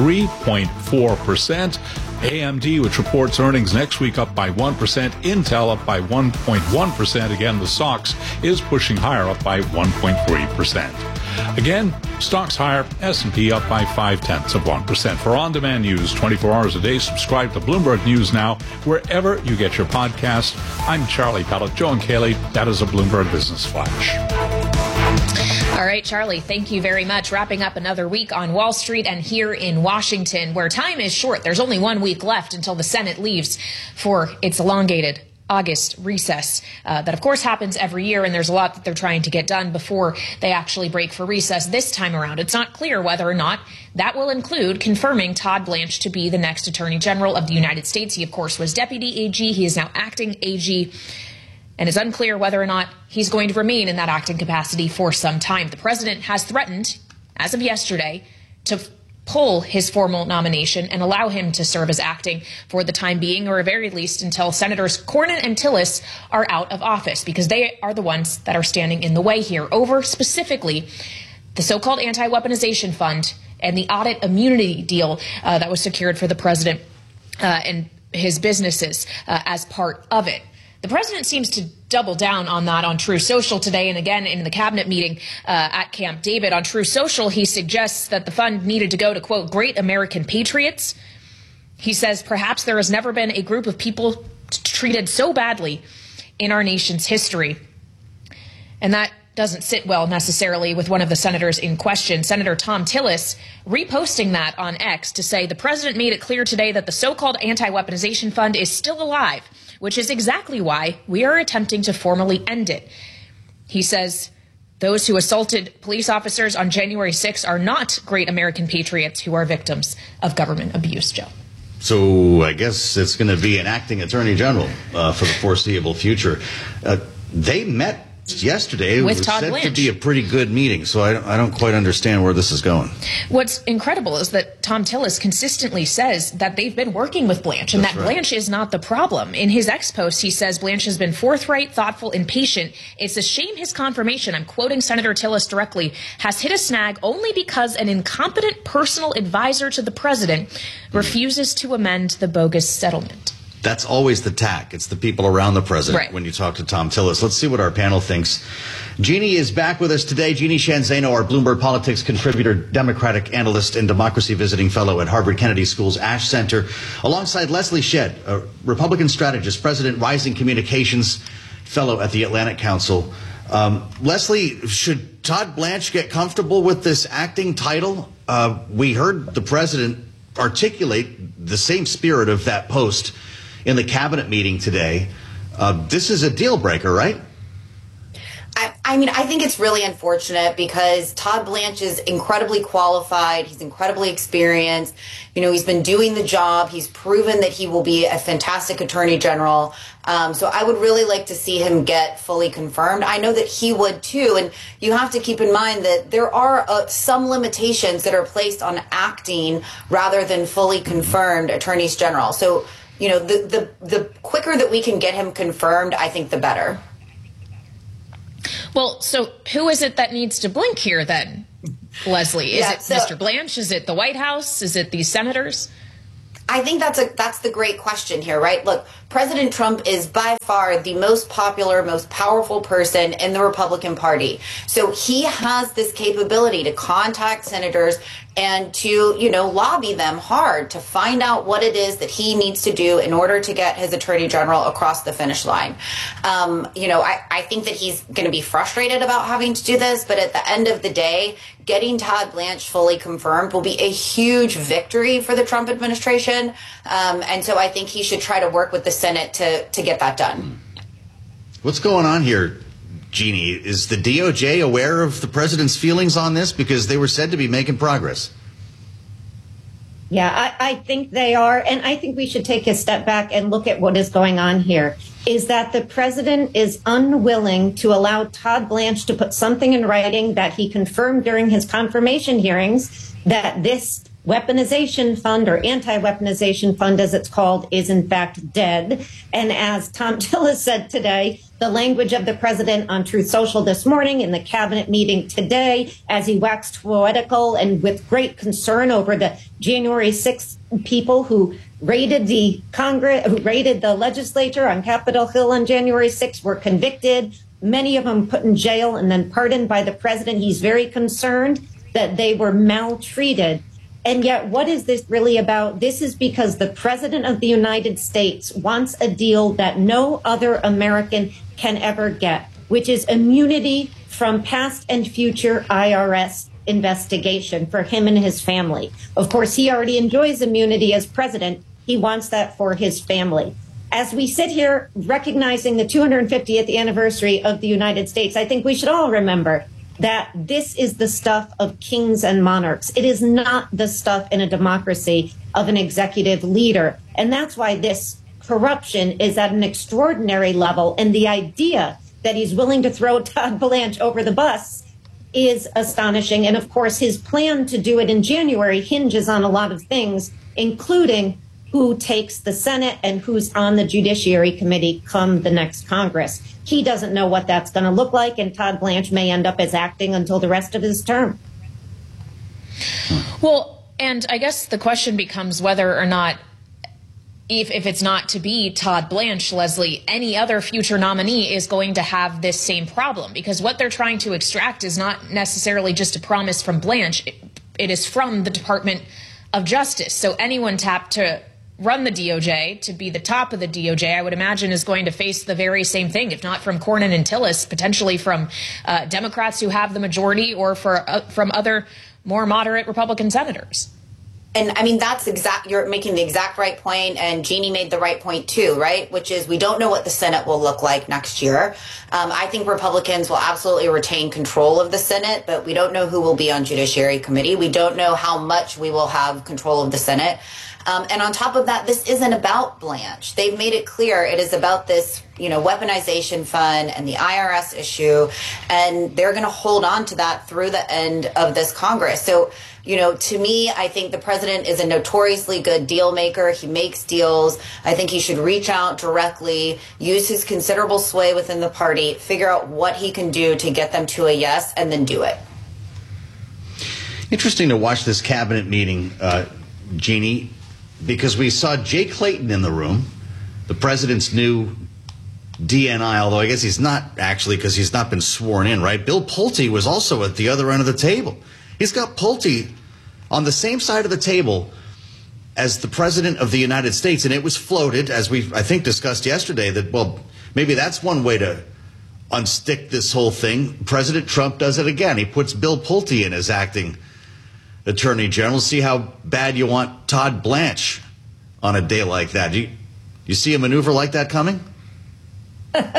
3.4%. AMD, which reports earnings next week, up by 1%. Intel up by 1.1%. Again, the SOX is pushing higher, up by 1.3%. Again, stocks higher, S&P up by 0.5%. For on-demand news 24 hours a day, subscribe to Bloomberg News Now, wherever you get your podcast. I'm Charlie Pellet. Joe and Kaylee, that is a Bloomberg Business Flash. All right, Charlie, thank you very much. Wrapping up another week on Wall Street and here in Washington, where time is short. There's only 1 week left until the Senate leaves for its elongated August recess. That, of course, happens every year, and there's a lot that they're trying to get done before they actually break for recess this time around. It's not clear whether or not that will include confirming Todd Blanche to be the next Attorney General of the United States. He, of course, was Deputy AG. He is now Acting AG. And it's unclear whether or not he's going to remain in that acting capacity for some time. The president has threatened, as of yesterday, to pull his formal nomination and allow him to serve as acting for the time being, or at very least until Senators Cornyn and Tillis are out of office, because they are the ones that are standing in the way here over specifically the so-called anti-weaponization fund and the audit immunity deal that was secured for the president and his businesses as part of it. The president seems to double down on that on True Social today, and again in the cabinet meeting at Camp David. On True Social, he suggests that the fund needed to go to, quote, great American patriots. He says perhaps there has never been a group of people treated so badly in our nation's history. And that doesn't sit well necessarily with one of the senators in question, Senator Thom Tillis, reposting that on X to say the president made it clear today that the so-called anti-weaponization fund is still alive, which is exactly why we are attempting to formally end it. He says those who assaulted police officers on January 6th are not great American patriots who are victims of government abuse, Joe. So I guess it's going to be an acting attorney general for the foreseeable future. They met yesterday. With it was Todd said Blanche. to be a pretty good meeting, so I don't quite understand where this is going. What's incredible is that Thom Tillis consistently says that they've been working with Blanche, and That's that right. Blanche is not the problem. In his X post, he says Blanche has been forthright, thoughtful, and patient. It's a shame his confirmation, I'm quoting Senator Tillis directly, has hit a snag only because an incompetent personal advisor to the president refuses to amend the bogus settlement. That's always the tack. It's the people around the president Right. when you talk to Thom Tillis. Let's see what our panel thinks. Jeannie is back with us today. Jeannie Shanzano, our Bloomberg Politics contributor, Democratic analyst, and democracy visiting fellow at Harvard Kennedy School's Ash Center, alongside Leslie Shedd, a Republican strategist, president, Rising Communications fellow at the Atlantic Council. Leslie, should Todd Blanche get comfortable with this acting title? We heard the president articulate the same spirit of that post in the cabinet meeting today. This is a deal breaker, right? I mean, I think it's really unfortunate because Todd Blanche is incredibly qualified. He's incredibly experienced. You know, he's been doing the job. He's proven that he will be a fantastic attorney general. So I would really like to see him get fully confirmed. I know that he would too. And you have to keep in mind that there are some limitations that are placed on acting rather than fully confirmed attorneys general. So, you know, the quicker that we can get him confirmed, I think the better. Well, so who is it that needs to blink here then, Leslie? Is it Mr. Blanche? Is it the White House? Is it these senators? I think that's the great question here, right? Look, President Trump is by far the most popular, most powerful person in the Republican Party. So he has this capability to contact senators and to, you know, lobby them hard to find out what it is that he needs to do in order to get his attorney general across the finish line. You know, I think that he's going to be frustrated about having to do this, but at the end of the day, getting Todd Blanche fully confirmed will be a huge victory for the Trump administration. And so I think he should try to work with the Senate to get that done. What's going on here, Jeannie? Is the DOJ aware of the president's feelings on this? Because they were said to be making progress. Yeah, I think they are. And I think we should take a step back and look at what is going on here. Is that the president is unwilling to allow Todd Blanche to put something in writing that he confirmed during his confirmation hearings that this weaponization fund, or anti-weaponization fund as it's called, is in fact dead. And as Tom Tillis said today, the language of the president on Truth Social this morning in the cabinet meeting today, as he waxed poetical and with great concern over the January 6th people who raided the Congress, who raided the legislature on Capitol Hill on January 6th, were convicted, many of them put in jail and then pardoned by the president. He's very concerned that they were maltreated. And yet, what is this really about? This is because the president of the United States wants a deal that no other American can ever get, which is immunity from past and future IRS investigation for him and his family. Of course, he already enjoys immunity as president. He wants that for his family. As we sit here recognizing the 250th anniversary of the United States, I think we should all remember that this is the stuff of kings and monarchs. It is not the stuff in a democracy of an executive leader. And that's why this corruption is at an extraordinary level. And the idea that he's willing to throw Todd Blanche over the bus is astonishing. And of course, his plan to do it in January hinges on a lot of things, including who takes the Senate and who's on the Judiciary Committee come the next Congress. He doesn't know what that's going to look like, and Todd Blanche may end up as acting until the rest of his term. Well, and I guess the question becomes whether or not, if it's not to be Todd Blanche, Leslie, any other future nominee is going to have this same problem, because what they're trying to extract is not necessarily just a promise from Blanche. It is from the Department of Justice. So anyone tapped to run the DOJ, to be the top of the DOJ, I would imagine is going to face the very same thing, if not from Cornyn and Tillis, potentially from Democrats who have the majority, or from other more moderate Republican senators. And I mean, you're making the exact right point, and Jeannie made the right point too, right? Which is, we don't know what the Senate will look like next year. I think Republicans will absolutely retain control of the Senate, but we don't know who will be on Judiciary Committee. We don't know how much we will have control of the Senate. And on top of that, this isn't about Blanche. They've made it clear it is about this, weaponization fund and the IRS issue, and they're going to hold on to that through the end of this Congress. So, to me, I think the president is a notoriously good deal maker. He makes deals. I think he should reach out directly, use his considerable sway within the party, figure out what he can do to get them to a yes, and then do it. Interesting to watch this cabinet meeting, Jeannie, because we saw Jay Clayton in the room, the president's new DNI, although I guess he's not actually, because he's not been sworn in, right? Bill Pulte was also at the other end of the table. He's got Pulte on the same side of the table as the president of the United States, and it was floated, as we, I think, discussed yesterday, that, well, maybe that's one way to unstick this whole thing. President Trump does it again. He puts Bill Pulte in as acting Attorney General. See how bad you want Todd Blanche on a day like that. Do you see a maneuver like that coming?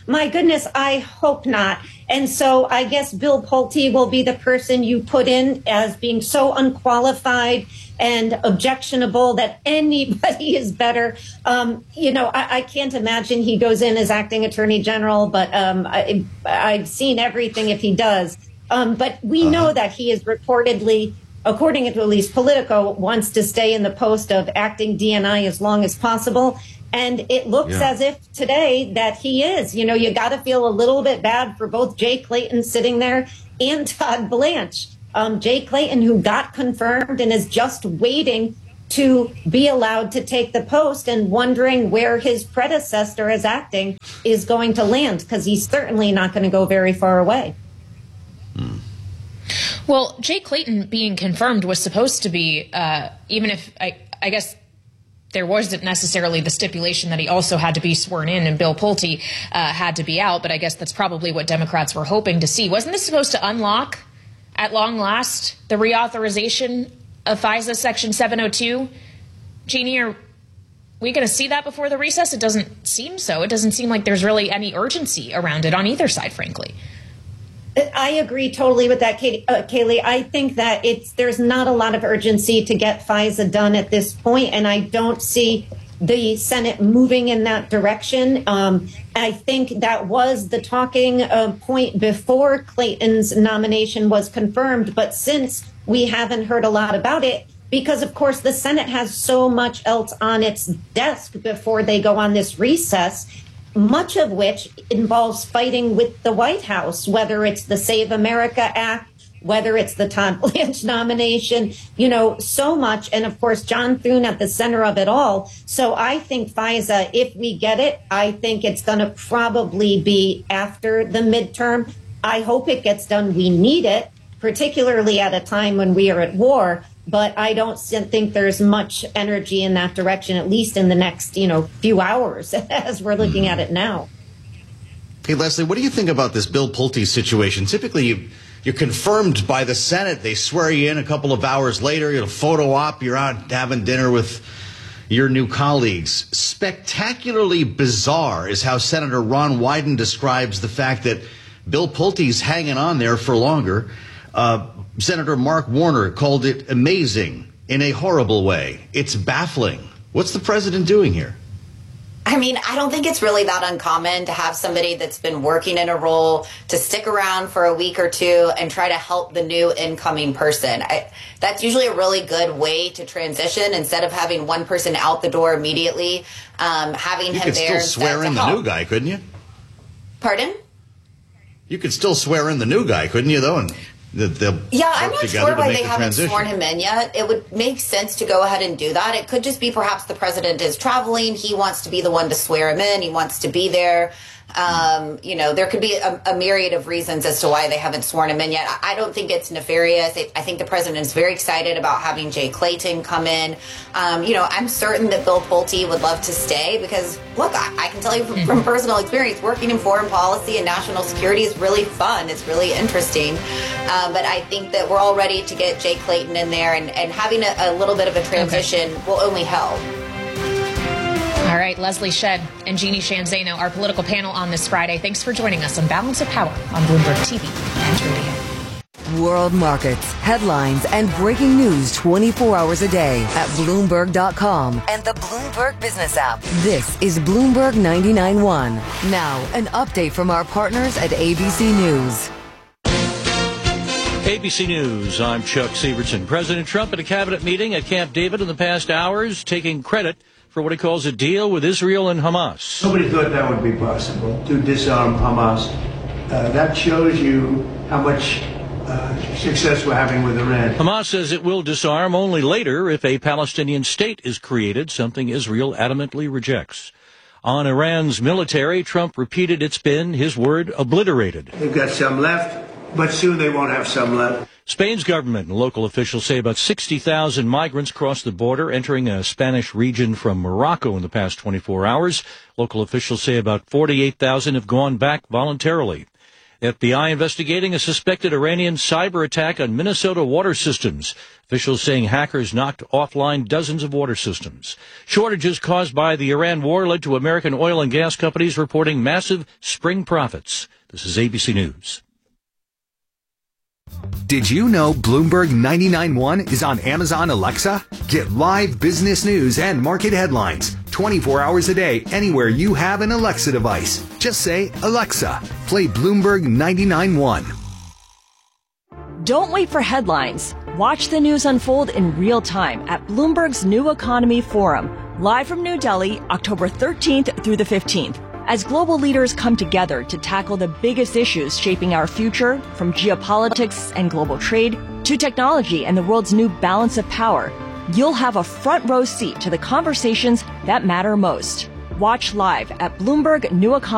My goodness, I hope not. And so I guess Bill Pulte will be the person you put in as being so unqualified and objectionable that anybody is better. I can't imagine he goes in as acting attorney general, but I've seen everything if he does. But we know that he is reportedly, according to at least Politico, wants to stay in the post of acting DNI as long as possible. And it looks as if today that he is. You got to feel a little bit bad for both Jay Clayton sitting there and Todd Blanche. Jay Clayton, who got confirmed and is just waiting to be allowed to take the post and wondering where his predecessor as acting is going to land, because he's certainly not going to go very far away. Well, Jay Clayton being confirmed was supposed to be, even if I guess there wasn't necessarily the stipulation that he also had to be sworn in and Bill Pulte had to be out, but I guess that's probably what Democrats were hoping to see. Wasn't this supposed to unlock, at long last, the reauthorization of FISA Section 702? Jeannie, are we going to see that before the recess? It doesn't seem so. It doesn't seem like there's really any urgency around it on either side, frankly. I agree totally with that, Kaylee. I think that there's not a lot of urgency to get FISA done at this point, and I don't see the Senate moving in that direction. I think that was the talking point before Clayton's nomination was confirmed, but since we haven't heard a lot about it, because, of course, the Senate has so much else on its desk before they go on this recess, much of which involves fighting with the White House, whether it's the Save America Act, whether it's the Todd Blanche nomination, so much. And of course, John Thune at the center of it all. So I think FISA, if we get it, I think it's going to probably be after the midterm. I hope it gets done. We need it, particularly at a time when we are at war. But I don't think there's much energy in that direction, at least in the next, few hours as we're looking at it now. Hey, Leslie, what do you think about this Bill Pulte situation? Typically, you're confirmed by the Senate. They swear you in a couple of hours later. You're a photo op. You're out having dinner with your new colleagues. Spectacularly bizarre is how Senator Ron Wyden describes the fact that Bill Pulte's hanging on there for longer. Senator Mark Warner called it amazing in a horrible way. It's baffling. What's the president doing here? I mean, I don't think it's really that uncommon to have somebody that's been working in a role to stick around for a week or two and try to help the new incoming person. That's usually a really good way to transition instead of having one person out the door immediately, having him there. You could still swear in the new guy, couldn't you? Pardon? You could still swear in the new guy, couldn't you, though? And I'm not sure why they haven't sworn him in yet. It would make sense to go ahead and do that. It could just be perhaps the president is traveling. He wants to be the one to swear him in. He wants to be there. There could be a myriad of reasons as to why they haven't sworn him in yet. I don't think it's nefarious. I think the president is very excited about having Jay Clayton come in. I'm certain that Bill Pulte would love to stay because, look, I can tell you from personal experience, working in foreign policy and national security is really fun. It's really interesting. But I think that we're all ready to get Jay Clayton in there, and having a little bit of a transition will only help. All right, Leslie Shedd and Jeannie Sheehan Zaino, our political panel on this Friday. Thanks for joining us on Balance of Power on Bloomberg TV and Radio. World markets, headlines, and breaking news 24 hours a day at Bloomberg.com and the Bloomberg Business app. This is Bloomberg 99.1. Now, an update from our partners at ABC News. ABC News, I'm Chuck Severson. President Trump at a cabinet meeting at Camp David in the past hours, taking credit for what he calls a deal with Israel and Hamas. Nobody thought that would be possible, to disarm Hamas. That shows you how much success we're having with Iran. Hamas says it will disarm only later if a Palestinian state is created, something Israel adamantly rejects. On Iran's military, Trump repeated it's been, his word, obliterated. They've got some left, but soon they won't have some left. Spain's government and local officials say about 60,000 migrants crossed the border entering a Spanish region from Morocco in the past 24 hours. Local officials say about 48,000 have gone back voluntarily. FBI investigating a suspected Iranian cyber attack on Minnesota water systems. Officials saying hackers knocked offline dozens of water systems. Shortages caused by the Iran war led to American oil and gas companies reporting massive spring profits. This is ABC News. Did you know Bloomberg 99.1 is on Amazon Alexa? Get live business news and market headlines 24 hours a day anywhere you have an Alexa device. Just say, Alexa, play Bloomberg 99.1. Don't wait for headlines. Watch the news unfold in real time at Bloomberg's New Economy Forum, live from New Delhi, October 13th through the 15th. As global leaders come together to tackle the biggest issues shaping our future, from geopolitics and global trade to technology and the world's new balance of power, you'll have a front row seat to the conversations that matter most. Watch live at Bloomberg New Economy